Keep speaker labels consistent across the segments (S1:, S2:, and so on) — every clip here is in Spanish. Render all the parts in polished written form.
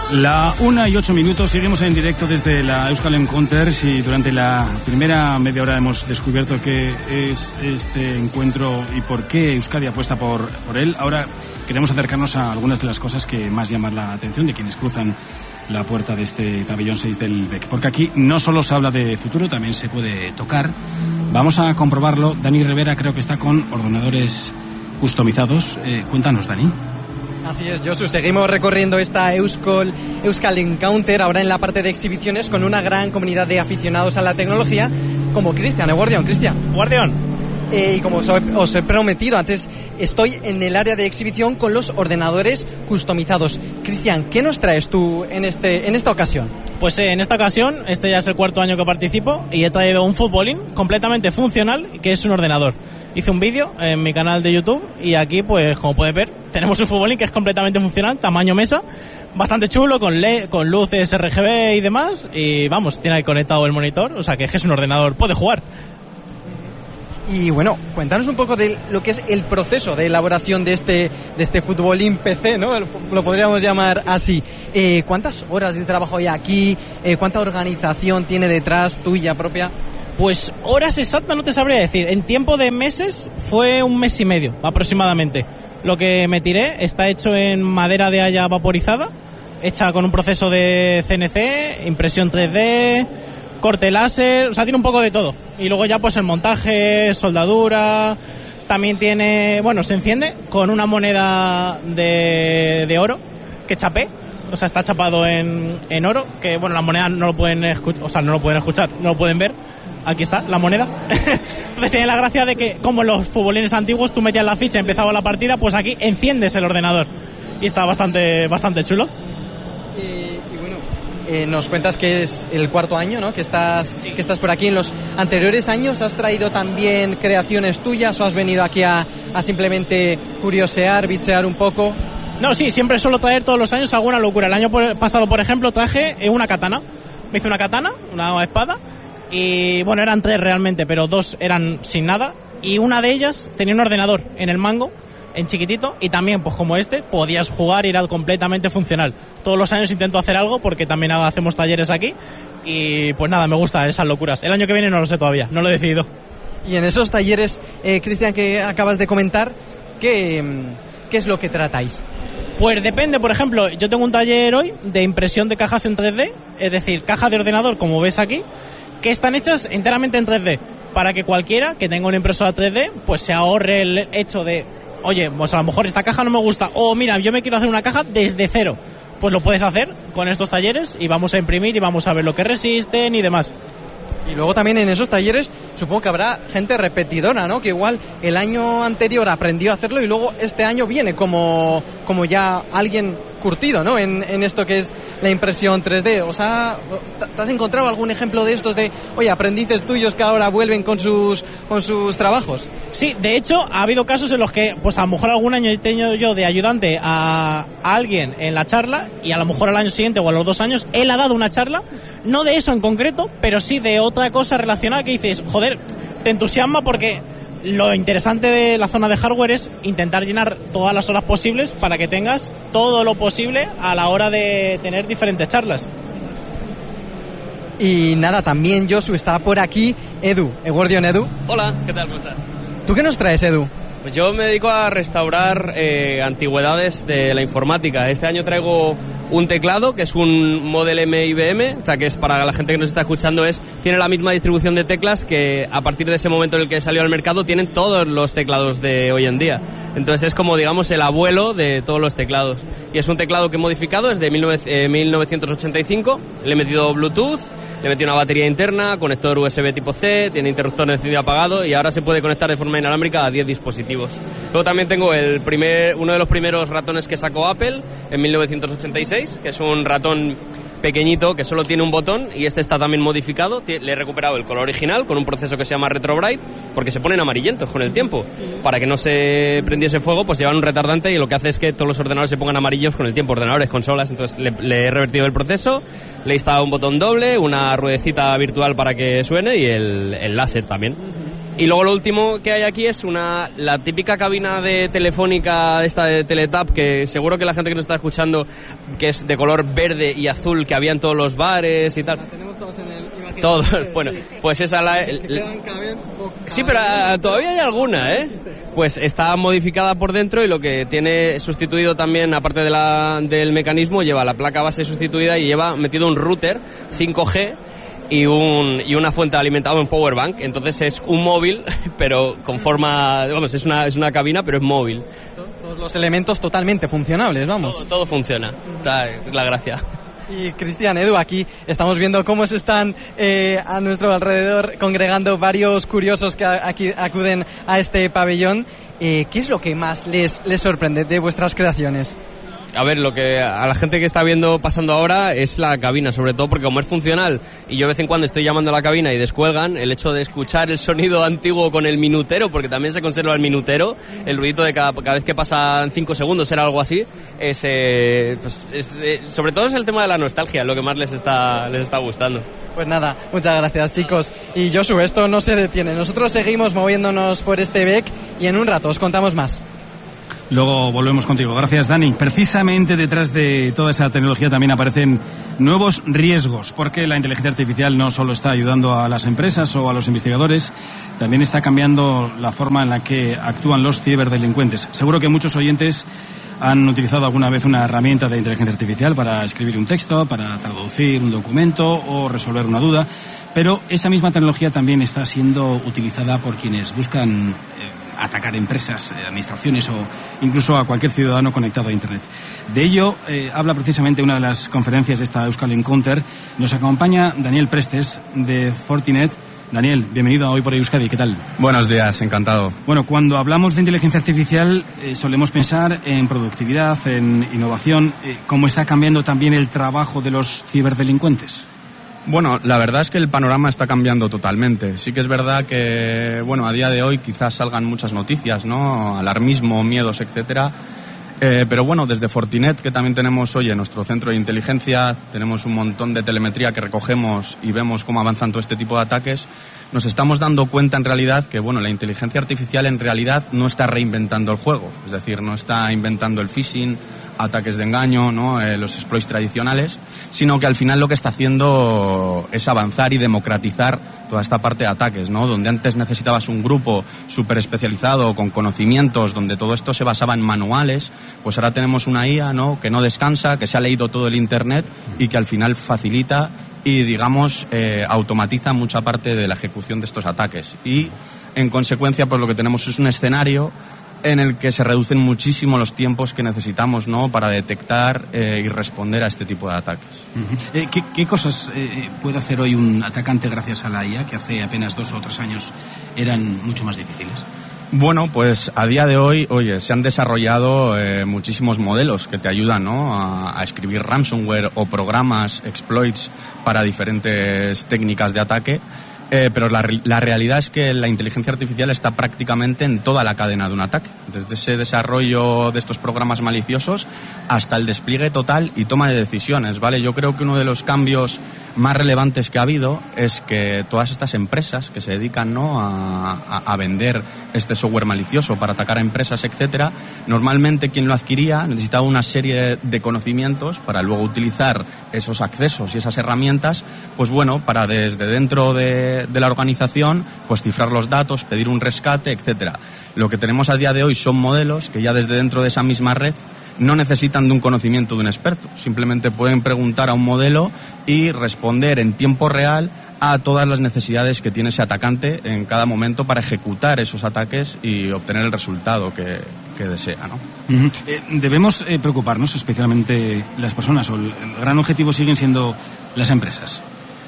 S1: La 1:08, seguimos en directo desde la Euskal Encounters y durante la primera media hora hemos descubierto qué es este encuentro y por qué Euskadi apuesta por él. Ahora queremos acercarnos a algunas de las cosas que más llaman la atención de quienes cruzan la puerta de este pabellón 6 del BEC, porque aquí no solo se habla de futuro, también se puede tocar. Vamos a comprobarlo. Dani Rivera creo que está con ordenadores customizados. Cuéntanos, Dani.
S2: Así es, Josu, seguimos recorriendo esta Euskal Encounter, ahora en la parte de exhibiciones, con una gran comunidad de aficionados a la tecnología, como Cristian, Cristian. Y como os he prometido antes, estoy en el área de exhibición con los ordenadores customizados. Cristian, ¿qué nos traes tú en esta ocasión?
S3: Pues en esta ocasión, este ya es el cuarto año que participo y he traído un futbolín completamente funcional, que es un ordenador. Hice un vídeo en mi canal de YouTube y aquí, pues como puedes ver, tenemos un futbolín que es completamente funcional, tamaño mesa, bastante chulo, con LED, con luces RGB y demás, y vamos, tiene ahí conectado el monitor, o sea que es un ordenador, puede jugar.
S2: Y bueno, cuéntanos un poco de lo que es el proceso de elaboración de este futbolín PC, ¿no? Lo podríamos llamar así. ¿Cuántas horas de trabajo hay aquí? ¿Cuánta organización tiene detrás tuya propia?
S3: Pues horas exactas no te sabría decir. En tiempo de meses fue 1 mes y medio aproximadamente. Lo que me tiré está hecho en madera de haya vaporizada, hecha con un proceso de CNC, impresión 3D, corte láser, o sea, tiene un poco de todo. Y luego ya pues el montaje, soldadura, también tiene, bueno, se enciende con una moneda de oro que chapé, o sea, está chapado en oro, que bueno, la moneda no lo pueden escuchar, o sea, no lo pueden escuchar, no lo pueden ver. Aquí está, la moneda. Entonces tiene la gracia de que, como en los futbolines antiguos, tú metías la ficha y empezaba la partida, pues aquí enciendes el ordenador. Y está bastante chulo.
S2: Y bueno, nos cuentas que es el cuarto año, ¿no? Que estás por aquí. En los anteriores años has traído también creaciones tuyas o has venido aquí a simplemente curiosear, bichear un poco.
S3: No, sí, siempre suelo traer todos los años alguna locura. El año pasado, por ejemplo, traje una katana. Me hice una katana, una espada. Y bueno, eran 3 realmente, pero 2 eran sin nada. Y una de ellas tenía un ordenador en el mango, en chiquitito. Y también, pues como podías jugar y era completamente funcional. Todos los años intento hacer algo porque también hacemos talleres aquí. Y pues nada, me gustan esas locuras. El año que viene no lo sé todavía, no lo he decidido.
S2: Y en esos talleres, Cristian, que acabas de comentar, ¿qué es lo que tratáis?
S3: Pues depende, por ejemplo, yo tengo un taller hoy de impresión de cajas en 3D. Es decir, caja de ordenador, como ves aquí, que están hechas enteramente en 3D, para que cualquiera que tenga una impresora 3D pues se ahorre el hecho de, oye, pues a lo mejor esta caja no me gusta, o mira, yo me quiero hacer una caja desde cero. Pues lo puedes hacer con estos talleres y vamos a imprimir y vamos a ver lo que resisten y demás.
S2: Y luego también en esos talleres supongo que habrá gente repetidora, ¿no? Que igual el año anterior aprendió a hacerlo y luego este año viene como ya alguien curtido, ¿no? En esto que es la impresión 3D. O sea, ¿te has encontrado algún ejemplo de estos de, oye, aprendices tuyos que ahora vuelven con sus trabajos?
S3: Sí, de hecho, ha habido casos en los que, pues a lo mejor algún año he tenido yo de ayudante a alguien en la charla y a lo mejor al año siguiente o a los 2 años él ha dado una charla, no de eso en concreto, pero sí de otra cosa relacionada que dices, joder, te entusiasma porque lo interesante de la zona de hardware es intentar llenar todas las horas posibles para que tengas todo lo posible a la hora de tener diferentes charlas.
S2: Y nada, también Josu está por aquí, Edu, Edu.
S4: Hola, ¿qué tal? ¿Cómo estás?
S2: ¿Tú qué nos traes, Edu?
S4: Pues yo me dedico a restaurar antigüedades de la informática. Este año traigo un teclado que es un Model M IBM, o sea que es para la gente que nos está escuchando, tiene la misma distribución de teclas que a partir de ese momento en el que salió al mercado tienen todos los teclados de hoy en día. Entonces es como, digamos, el abuelo de todos los teclados. Y es un teclado que he modificado, es de 1985, le he metido Bluetooth, le metí una batería interna, conector USB tipo C, tiene interruptor encendido y apagado y ahora se puede conectar de forma inalámbrica a 10 dispositivos. Luego también tengo uno de los primeros ratones que sacó Apple en 1986, que es un ratón pequeñito que solo tiene un botón y este está también modificado. Le he recuperado el color original con un proceso que se llama Retro Bright porque se ponen amarillentos con el tiempo. Para que no se prendiese fuego, pues llevan un retardante y lo que hace es que todos los ordenadores se pongan amarillos con el tiempo, ordenadores, consolas. Entonces le he revertido el proceso, le he instalado un botón doble, una ruedecita virtual para que suene y el láser también. Y luego lo último que hay aquí es la típica cabina de telefónica esta de Teletap, que seguro que la gente que nos está escuchando, que es de color verde y azul, que había en todos los bares y tal. La tenemos todos en el imaginario. Todos, bueno, pues esa sí, pero todavía hay alguna, ¿eh? Pues está modificada por dentro y lo que tiene sustituido también, aparte del mecanismo, lleva la placa base sustituida y lleva metido un router 5G y una fuente de alimentación, un power bank. Entonces es un móvil, pero con forma, vamos, es una cabina, pero es móvil.
S2: Todos los elementos totalmente funcionables, vamos.
S4: Todo funciona, es la gracia.
S2: Y Cristian, Edu, aquí estamos viendo cómo se están a nuestro alrededor congregando varios curiosos que aquí acuden a este pabellón. ¿Qué es lo que más les sorprende de vuestras creaciones?
S4: A ver, lo que a la gente que está viendo pasando ahora es la cabina, sobre todo porque como es funcional y yo de vez en cuando estoy llamando a la cabina y descuelgan, el hecho de escuchar el sonido antiguo con el minutero, porque también se conserva el minutero, el ruidito de cada vez que pasan 5 segundos, era algo así, sobre todo es el tema de la nostalgia, lo que más les está gustando.
S2: Pues nada, muchas gracias, chicos. Y Josu, esto no se detiene, nosotros seguimos moviéndonos por este BEC y en un rato os contamos más.
S1: Luego volvemos contigo. Gracias, Dani. Precisamente detrás de toda esa tecnología también aparecen nuevos riesgos, porque la inteligencia artificial no solo está ayudando a las empresas o a los investigadores, también está cambiando la forma en la que actúan los ciberdelincuentes. Seguro que muchos oyentes han utilizado alguna vez una herramienta de inteligencia artificial para escribir un texto, para traducir un documento o resolver una duda, pero esa misma tecnología también está siendo utilizada por quienes buscan atacar empresas, administraciones o incluso a cualquier ciudadano conectado a Internet. De ello habla precisamente una de las conferencias de esta Euskal Encounter. Nos acompaña Daniel Prestes de Fortinet. Daniel, bienvenido a Hoy por Euskadi, ¿qué tal?
S5: Buenos días, encantado.
S1: Bueno, cuando hablamos de inteligencia artificial solemos pensar en productividad, en innovación. ¿Cómo está cambiando también el trabajo de los ciberdelincuentes?
S5: Bueno, la verdad es que el panorama está cambiando totalmente. Sí que es verdad que, bueno, a día de hoy quizás salgan muchas noticias, ¿no? Alarmismo, miedos, etcétera. Pero bueno, desde Fortinet, que también tenemos hoy en nuestro centro de inteligencia, tenemos un montón de telemetría que recogemos y vemos cómo avanzan todo este tipo de ataques, nos estamos dando cuenta en realidad que, bueno, la inteligencia artificial en realidad no está reinventando el juego. Es decir, no está inventando el phishing, ataques de engaño, ¿no? Los exploits tradicionales, sino que al final lo que está haciendo es avanzar y democratizar toda esta parte de ataques, ¿no? Donde antes necesitabas un grupo súper especializado con conocimientos, donde todo esto se basaba en manuales, pues ahora tenemos una IA, ¿no? Que no descansa, que se ha leído todo el Internet y que al final facilita y, digamos, automatiza mucha parte de la ejecución de estos ataques. Y, en consecuencia, pues lo que tenemos es un escenario en el que se reducen muchísimo los tiempos que necesitamos, ¿no? Para detectar y responder a este tipo de ataques.
S1: ¿Qué cosas puede hacer hoy un atacante gracias a la IA, que hace apenas 2 o 3 años eran mucho más difíciles?
S5: Bueno, pues a día de hoy, se han desarrollado muchísimos modelos que te ayudan, ¿no? a escribir ransomware o programas, exploits para diferentes técnicas de ataque. Pero la realidad es que la inteligencia artificial está prácticamente en toda la cadena de un ataque, desde ese desarrollo de estos programas maliciosos hasta el despliegue total y toma de decisiones, ¿vale? Yo creo que uno de los cambios más relevantes que ha habido es que todas estas empresas que se dedican, ¿no? a vender este software malicioso para atacar a empresas, etcétera, normalmente quien lo adquiría necesitaba una serie de conocimientos para luego utilizar esos accesos y esas herramientas, pues bueno, para desde dentro de la organización, pues cifrar los datos, pedir un rescate, etcétera. Lo que tenemos a día de hoy son modelos que ya desde dentro de esa misma red no necesitan de un conocimiento de un experto, simplemente pueden preguntar a un modelo y responder en tiempo real a todas las necesidades que tiene ese atacante en cada momento para ejecutar esos ataques y obtener el resultado que desea, ¿no?
S1: Debemos preocuparnos, especialmente las personas, o el gran objetivo siguen siendo las empresas.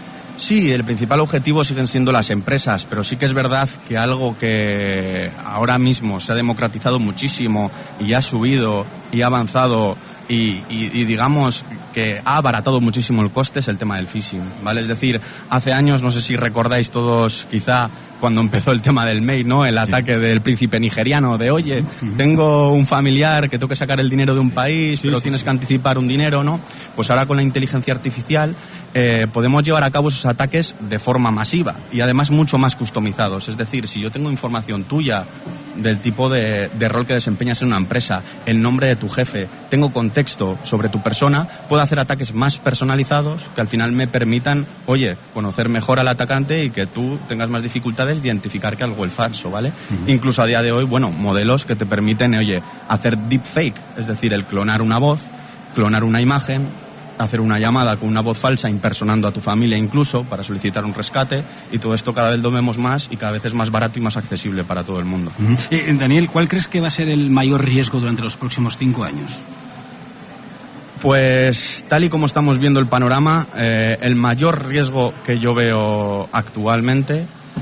S5: Sí, el principal objetivo siguen siendo las empresas, pero sí que es verdad que algo que ahora mismo se ha democratizado muchísimo y ha subido y ha avanzado y digamos que ha abaratado muchísimo el coste es el tema del phishing, ¿vale? Es decir, hace años, no sé si recordáis todos quizá cuando empezó el tema del mail, ¿no? El ataque del príncipe nigeriano de, oye, tengo un familiar que tengo que sacar el dinero de un país, pero tienes que anticipar un dinero, ¿no? Pues ahora con la inteligencia artificial podemos llevar a cabo esos ataques de forma masiva y además mucho más customizados. Es decir, si yo tengo información tuya del tipo de rol que desempeñas en una empresa, el nombre de tu jefe, tengo contexto sobre tu persona, puedo hacer ataques más personalizados que al final me permitan, conocer mejor al atacante y que tú tengas más dificultades de identificar que algo es falso, ¿vale? Incluso a día de hoy, modelos que te permiten, hacer deepfake, es decir, el clonar una voz, clonar una imagen, hacer una llamada con una voz falsa impersonando a tu familia incluso para solicitar un rescate, y todo esto cada vez lo vemos más y cada vez es más barato y más accesible para todo el mundo.
S1: Daniel, ¿cuál crees que va a ser el mayor riesgo durante los próximos 5 años?
S5: Pues tal y como estamos viendo el panorama, el mayor riesgo que yo veo actualmente,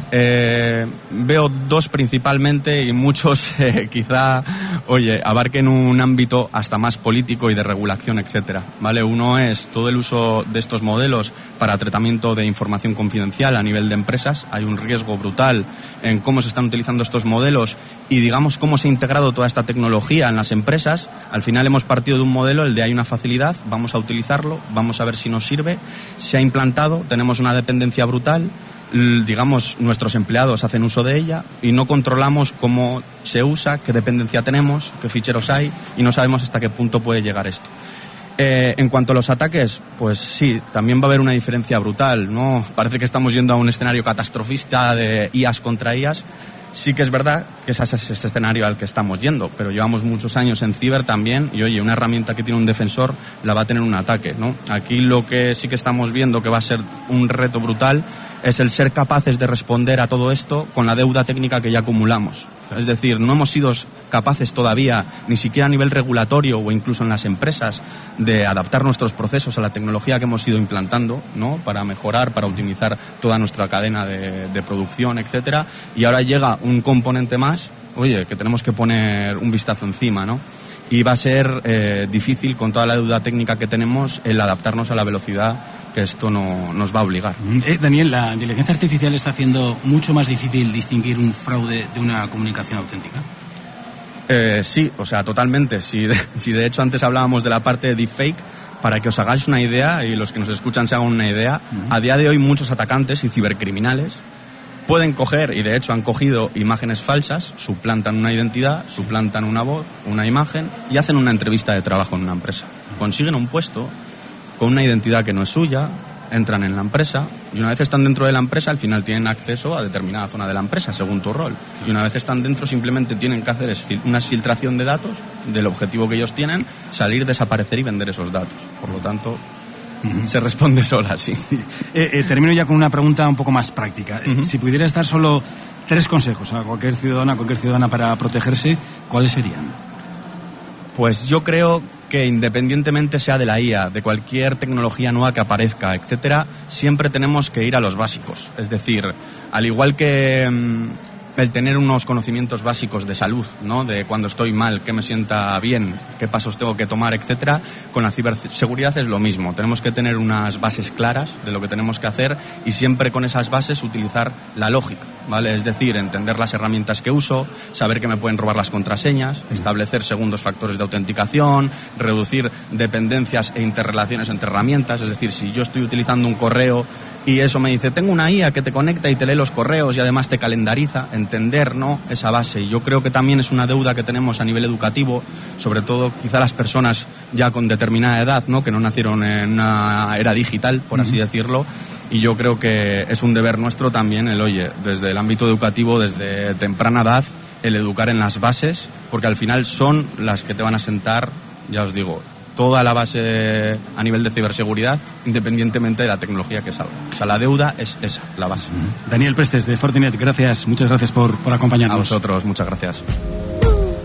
S5: veo 2 principalmente, y muchos quizá, abarquen un ámbito hasta más político y de regulación, etcétera, ¿vale? Uno es todo el uso de estos modelos para tratamiento de información confidencial a nivel de empresas. Hay un riesgo brutal en cómo se están utilizando estos modelos y, digamos, cómo se ha integrado toda esta tecnología en las empresas. Al final hemos partido de un modelo, el de hay una facilidad, vamos a utilizarlo, vamos a ver si nos sirve. Se ha implantado, tenemos una dependencia brutal, digamos, nuestros empleados hacen uso de ella y no controlamos cómo se usa, qué dependencia tenemos, qué ficheros hay, y no sabemos hasta qué punto puede llegar esto. En cuanto a los ataques, pues sí, también va a haber una diferencia brutal, ¿no? Parece que estamos yendo a un escenario catastrofista de IAs contra IAs. Sí que es verdad que ese es este escenario al que estamos yendo, pero llevamos muchos años en ciber también y, una herramienta que tiene un defensor la va a tener un ataque, ¿no? Aquí lo que sí que estamos viendo que va a ser un reto brutal es el ser capaces de responder a todo esto con la deuda técnica que ya acumulamos. Es decir, no hemos sido capaces todavía, ni siquiera a nivel regulatorio o incluso en las empresas, de adaptar nuestros procesos a la tecnología que hemos ido implantando, ¿no? Para mejorar, para optimizar toda nuestra cadena de producción, etcétera. Y ahora llega un componente más, que tenemos que poner un vistazo encima, ¿no? Y va a ser difícil, con toda la deuda técnica que tenemos, el adaptarnos a la velocidad que esto nos va a obligar.
S1: Daniel, la inteligencia artificial está haciendo mucho más difícil distinguir un fraude de una comunicación auténtica.
S5: Sí, totalmente. Si de hecho antes hablábamos de la parte de deepfake, para que os hagáis una idea y los que nos escuchan se hagan una idea, a día de hoy muchos atacantes y cibercriminales pueden coger, y de hecho han cogido, imágenes falsas, suplantan una identidad, suplantan una voz, una imagen y hacen una entrevista de trabajo en una empresa. Consiguen un puesto con una identidad que no es suya, entran en la empresa y una vez están dentro de la empresa al final tienen acceso a determinada zona de la empresa según tu rol, y una vez están dentro simplemente tienen que hacer una filtración de datos del objetivo que ellos tienen, salir, desaparecer y vender esos datos. Por lo tanto, se responde sola, sí.
S1: Termino ya con una pregunta un poco más práctica. Si pudieras dar solo 3 consejos a cualquier ciudadana para protegerse, ¿cuáles serían?
S5: Pues yo creo que independientemente sea de la IA, de cualquier tecnología nueva que aparezca, etcétera, siempre tenemos que ir a los básicos. Es decir, al igual que el tener unos conocimientos básicos de salud, ¿no? De cuando estoy mal, qué me sienta bien, qué pasos tengo que tomar, etcétera, con la ciberseguridad es lo mismo. Tenemos que tener unas bases claras de lo que tenemos que hacer y siempre con esas bases utilizar la lógica, ¿vale? Es decir, entender las herramientas que uso, saber que me pueden robar las contraseñas, establecer segundos factores de autenticación, reducir dependencias e interrelaciones entre herramientas. Es decir, si yo estoy utilizando un correo y eso me dice, tengo una IA que te conecta y te lee los correos y además te calendariza, entender, ¿no?, esa base. Y yo creo que también es una deuda que tenemos a nivel educativo, sobre todo quizá las personas ya con determinada edad, ¿no?, que no nacieron en una era digital, por así decirlo. Y yo creo que es un deber nuestro también desde el ámbito educativo, desde temprana edad, el educar en las bases, porque al final son las que te van a sentar, ya os digo, toda la base a nivel de ciberseguridad, independientemente de la tecnología que salga. O sea, la deuda es esa, la base.
S1: Daniel Prestes, de Fortinet, muchas gracias por acompañarnos.
S5: A vosotros, muchas gracias.